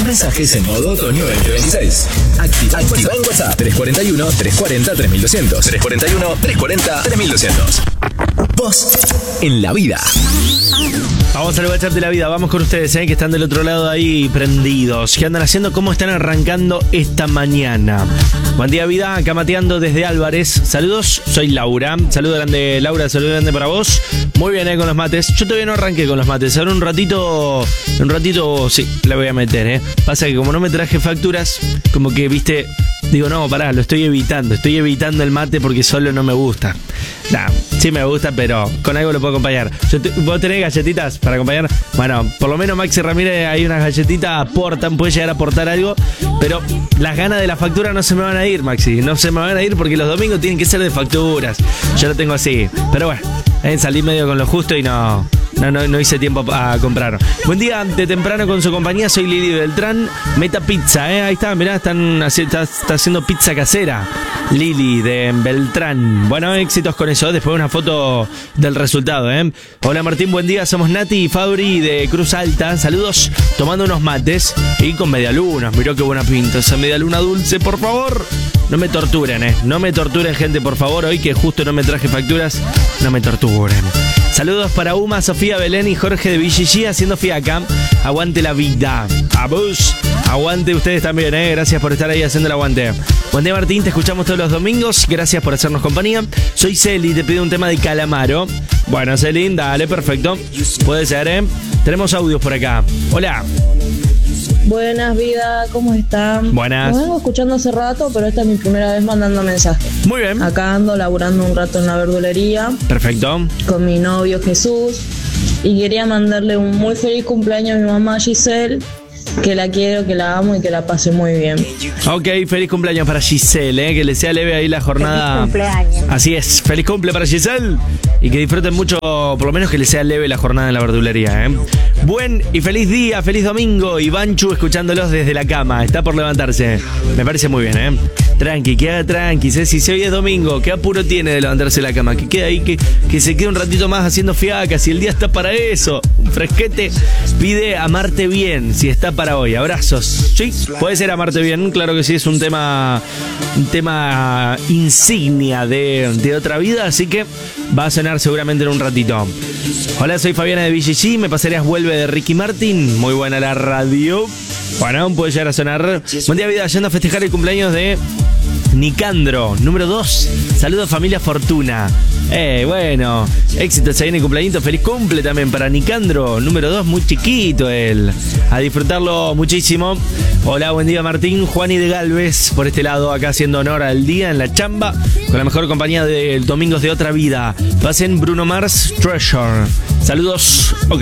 Mensajes en modo otoño 2026. Activa en WhatsApp 341-340-3200. 341-340-3200. Vos en la vida. Vamos al WhatsApp de la vida, vamos con ustedes, que están del otro lado ahí prendidos. ¿Qué andan haciendo? ¿Cómo están arrancando esta mañana? Buen día, vida, acá mateando desde Álvarez. Saludos, soy Laura. Saludo grande, Laura, saludo grande para vos. Muy bien, con los mates. Yo todavía no arranqué con los mates. Ahora un ratito, sí, le voy a meter, Pasa que como no me traje facturas, como que, viste, digo, no, pará, lo estoy evitando el mate porque solo no me gusta. Nah, sí me gusta, pero con algo lo puedo acompañar. ¿Vos tenés galletitas para acompañar? Bueno, por lo menos Maxi Ramírez, hay unas galletitas, puede llegar a aportar algo, pero las ganas de la factura no se me van a ir, Maxi. No se me van a ir porque los domingos tienen que ser de facturas. Yo lo tengo así. Pero bueno, salí medio con lo justo y no hice tiempo a comprar. Buen día, de temprano con su compañía, soy Lili Beltrán. Meta Pizza, ahí está, mirá, está haciendo pizza casera. Lili de Beltrán. Bueno, éxitos con eso. Después una foto del resultado, Hola Martín, buen día, somos Nati y Fabri de Cruz Alta. Saludos, tomando unos mates y con medialunas. Mirá qué buena pinta esa medialuna dulce, por favor. No me torturen, no me torturen, gente, por favor. Hoy que justo no me traje facturas, no me torturen. Saludos para Uma, Sofía, Belén y Jorge de BGG haciendo fiaca. Aguante la vida. A vos. Aguante ustedes también, Gracias por estar ahí haciendo el aguante. Buen día, Martín, te escuchamos todos los domingos. Gracias por hacernos compañía. Soy Celi, te pido un tema de Calamaro. Bueno, Celi, dale, perfecto. Puede ser, Tenemos audios por acá. Hola. Buenas, vida, ¿cómo están? Buenas. Los vengo escuchando hace rato, pero esta es mi primera vez mandando mensajes. Muy bien. Acá ando laburando un rato en la verdulería. Perfecto. Con mi novio Jesús. Y quería mandarle un muy feliz cumpleaños a mi mamá Giselle. Que la quiero, que la amo y que la pase muy bien. Ok, feliz cumpleaños para Giselle, que le sea leve ahí la jornada. Feliz cumpleaños. Así es, feliz cumple para Giselle. Y que disfruten mucho, por lo menos que le sea leve la jornada en la verdulería, Buen y feliz día, feliz domingo. Ivanchu escuchándolos desde la cama, está por levantarse. Me parece muy bien, Tranqui, que haga tranqui, si hoy es domingo, ¿qué apuro tiene de levantarse de la cama? Que quede ahí, que se quede un ratito más haciendo fiaca, si el día está para eso. Un fresquete, pide amarte bien, si está para hoy. Abrazos. Sí, puede ser amarte bien, claro que sí, es un tema insignia de otra vida, así que va a sonar seguramente en un ratito. Hola, soy Fabiana de BGG, me pasarías Vuelve de Ricky Martin, muy buena la radio. Bueno, puede llegar a sonar. Buen día, vida, yendo a festejar el cumpleaños de Nicandro, número 2. Saludos, familia Fortuna. Bueno, éxitos ahí en el cumpleañito. Feliz cumple también para Nicandro, número 2, muy chiquito él. A disfrutarlo muchísimo. Hola, buen día, Martín. Juani de Galvez, por este lado, acá haciendo honor al día en la chamba, con la mejor compañía de Domingos de Otra Vida. Pasen Bruno Mars, Treasure. Saludos. Ok.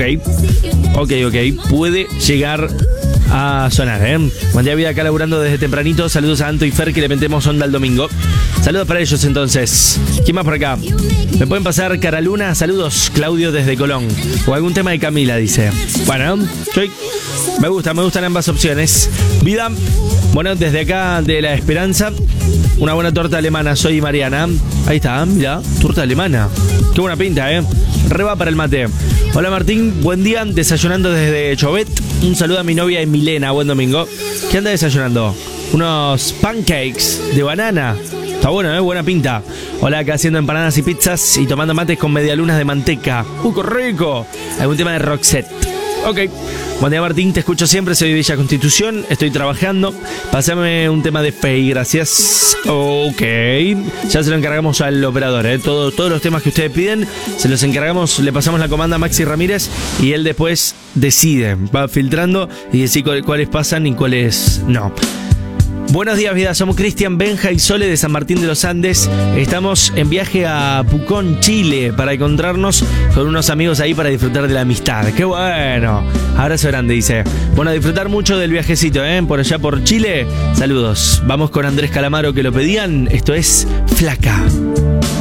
Puede llegar a sonar, Buen día, vida, acá laburando desde tempranito. Saludos a Anto y Fer, que le metemos onda el domingo. Saludos para ellos entonces. ¿Quién más por acá? ¿Me pueden pasar Caraluna? Saludos, Claudio desde Colón. O algún tema de Camila, dice. Bueno, me gustan ambas opciones. Vida, bueno, desde acá de La Esperanza, una buena torta alemana. Soy Mariana. Ahí está, mira, torta alemana. Qué buena pinta, Reba para el mate. Hola, Martín, buen día, desayunando desde Chovet. Un saludo a mi novia Emilena, buen domingo. ¿Qué anda desayunando? Unos pancakes de banana. Está bueno, buena pinta. Hola, acá haciendo empanadas y pizzas y tomando mates con medialunas de manteca. ¡Qué rico! Algún tema de Roxette. Ok. Buen día, Martín, te escucho siempre, soy de Villa Constitución, estoy trabajando. Pásame un tema de Fey, gracias. Ok. Ya se lo encargamos al operador, todos los temas que ustedes piden, se los encargamos, le pasamos la comanda a Maxi Ramírez y él después decide, va filtrando y decide cuáles pasan y cuáles no. Buenos días, vida. Somos Cristian, Benja y Sole de San Martín de los Andes. Estamos en viaje a Pucón, Chile, para encontrarnos con unos amigos ahí para disfrutar de la amistad. ¡Qué bueno! Abrazo grande, dice. Bueno, a disfrutar mucho del viajecito, por allá por Chile. Saludos. Vamos con Andrés Calamaro, que lo pedían. Esto es Flaca.